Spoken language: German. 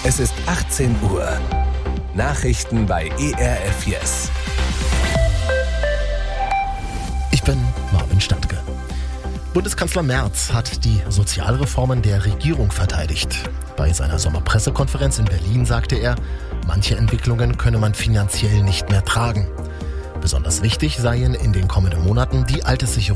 Es ist 18 Uhr. Nachrichten bei ERF Yes. Ich bin Marvin Stadtke. Bundeskanzler Merz hat die Sozialreformen der Regierung verteidigt. Bei seiner Sommerpressekonferenz in Berlin sagte er, manche Entwicklungen könne man finanziell nicht mehr tragen. Besonders wichtig seien in den kommenden Monaten die Alterssicherung